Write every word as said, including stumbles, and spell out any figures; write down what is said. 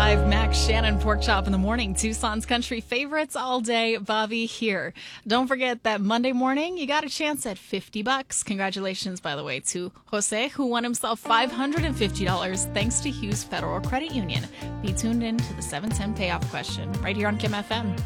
five, Max, Shannon, Pork Chop in the morning. Tucson's country favorites all day. Bobby here. Don't forget that Monday morning, you got a chance at fifty bucks. Congratulations, by the way, to Jose, who won himself five hundred fifty dollars thanks to Hughes Federal Credit Union. Be tuned in to the seven ten payoff question right here on Kim F M.